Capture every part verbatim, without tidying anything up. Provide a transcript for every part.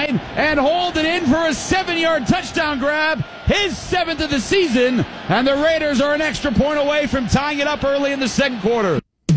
line and hold it in for a seven-yard touchdown grab, his seventh of the season, and the Raiders are an extra point away from tying it up early in the second quarter.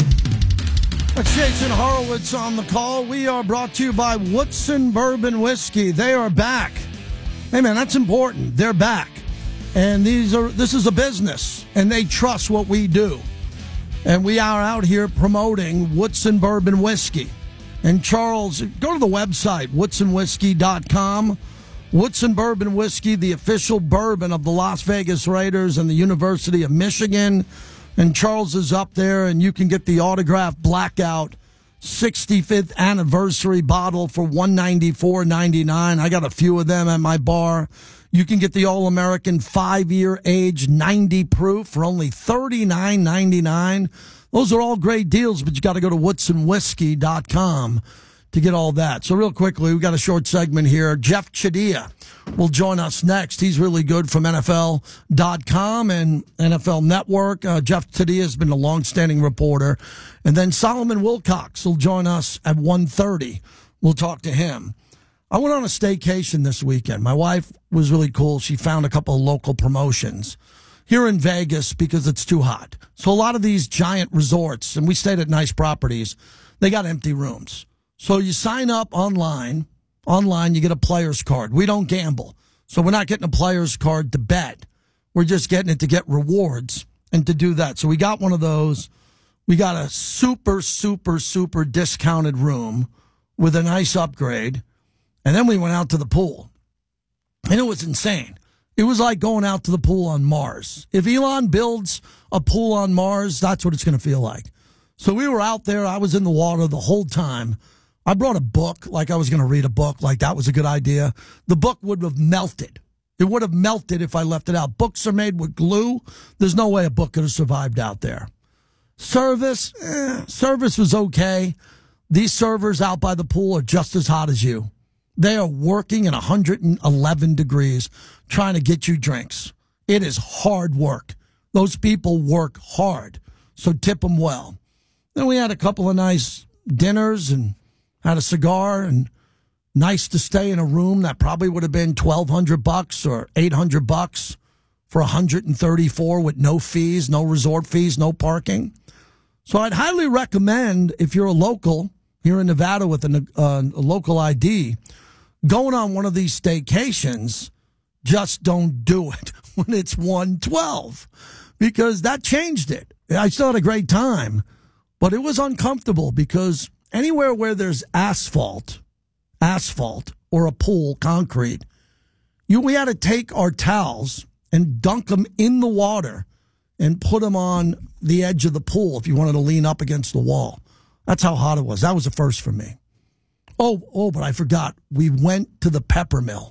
That's Jason Horowitz on the call. We are brought to you by Woodson Bourbon Whiskey. They are back. Hey, man, that's important. They're back. And these are this is a business, and they trust what we do. And we are out here promoting Woodson Bourbon Whiskey. And Charles, go to the website, woodson whiskey dot com. Woodson Bourbon Whiskey, the official bourbon of the Las Vegas Raiders and the University of Michigan. And Charles is up there, and you can get the autographed Blackout sixty-fifth anniversary bottle for one hundred ninety-four ninety-nine. I got a few of them at my bar. You can get the All-American five-year age ninety proof for only thirty-nine ninety-nine. Those are all great deals, but you got to go to woodson whiskey dot com to get all that. So real quickly, we've got a short segment here. Jeff Chadiha will join us next. He's really good from N F L dot com and N F L Network. Uh, Jeff Chadiha has been a longstanding reporter. And then Solomon Wilcox will join us at one thirty. We'll talk to him. I went on a staycation this weekend. My wife was really cool. She found a couple of local promotions here in Vegas because it's too hot. So a lot of these giant resorts, and we stayed at nice properties, they got empty rooms. So you sign up online. Online, you get a player's card. We don't gamble. So we're not getting a player's card to bet. We're just getting it to get rewards and to do that. So we got one of those. We got a super, super, super discounted room with a nice upgrade. And then we went out to the pool. And it was insane. It was like going out to the pool on Mars. If Elon builds a pool on Mars, that's what it's going to feel like. So we were out there. I was in the water the whole time. I brought a book, like I was going to read a book, like that was a good idea. The book would have melted. It would have melted if I left it out. Books are made with glue. There's no way a book could have survived out there. Service, eh, service was okay. These servers out by the pool are just as hot as you. They are working at one hundred eleven degrees trying to get you drinks. It is hard work. Those people work hard, so tip them well. Then we had a couple of nice dinners and had a cigar, and nice to stay in a room that probably would have been twelve hundred bucks or eight hundred bucks for one hundred thirty-four with no fees, no resort fees, no parking. So I'd highly recommend, if you're a local here in Nevada with a, uh, a local I D, going on one of these staycations. Just don't do it when it's one twelve, because that changed it. I still had a great time, but it was uncomfortable because anywhere where there's asphalt, asphalt or a pool, concrete, you we had to take our towels and dunk them in the water and put them on the edge of the pool if you wanted to lean up against the wall. That's how hot it was. That was the first for me. Oh, oh, but I forgot. We went to the Pepper Mill.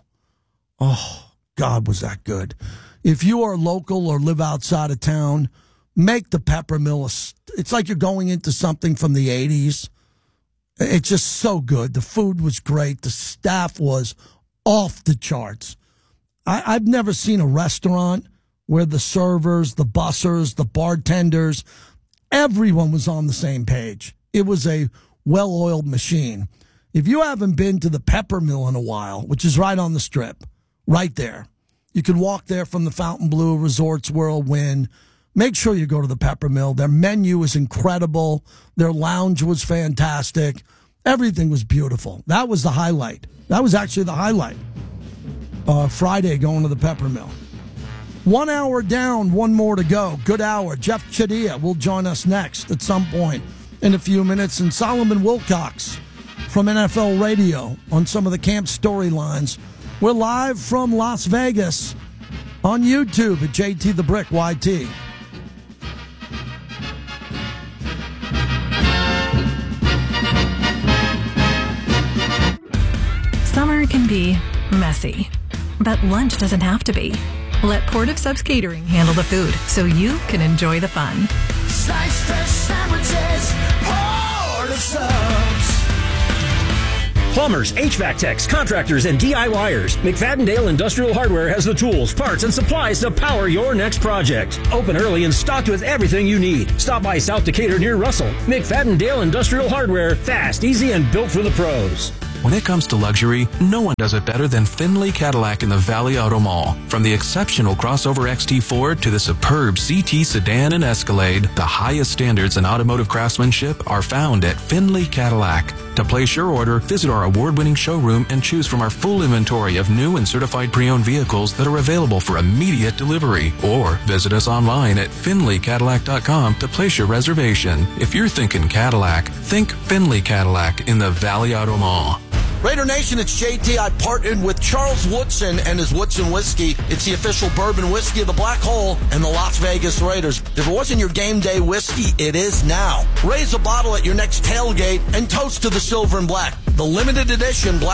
Oh, God, was that good. If you are local or live outside of town, make the Pepper Mill. A, it's like you're going into something from the eighties. It's just so good. The food was great. The staff was off the charts. I, I've never seen a restaurant where the servers, the bussers, the bartenders, everyone was on the same page. It was a well-oiled machine. If you haven't been to the Pepper Mill in a while, which is right on the Strip, right there, you can walk there from the Fontainebleau Resorts Whirlwind. Make sure you go to the Pepper Mill. Their menu is incredible. Their lounge was fantastic. Everything was beautiful. That was the highlight. That was actually the highlight. Uh, Friday, going to the Pepper Mill. One hour down, one more to go. Good hour. Jeff Chadiha will join us next at some point in a few minutes. And Solomon Wilcox from N F L Radio on some of the camp storylines. We're live from Las Vegas on YouTube at J T the Brick Y T. Summer can be messy, but lunch doesn't have to be. Let Port of Subs Catering handle the food so you can enjoy the fun. Sliced fresh sandwiches, Port of Subs. Plumbers, H V A C techs, contractors, and DIYers. McFadden-Dale Industrial Hardware has the tools, parts, and supplies to power your next project. Open early and stocked with everything you need. Stop by South Decatur near Russell. McFadden-Dale Industrial Hardware. Fast, easy, and built for the pros. When it comes to luxury, no one does it better than Findlay Cadillac in the Valley Auto Mall. From the exceptional crossover X T Ford to the superb C T sedan and Escalade, the highest standards in automotive craftsmanship are found at Findlay Cadillac. To place your order, visit our award-winning showroom and choose from our full inventory of new and certified pre-owned vehicles that are available for immediate delivery. Or visit us online at Findlay Cadillac dot com to place your reservation. If you're thinking Cadillac, think Findlay Cadillac in the Valley Auto Mall. Raider Nation, it's J T. I partnered with Charles Woodson and his Woodson Whiskey. It's the official bourbon whiskey of the Black Hole and the Las Vegas Raiders. If it wasn't your game day whiskey, it is now. Raise a bottle at your next tailgate and toast to the silver and black. The limited edition Black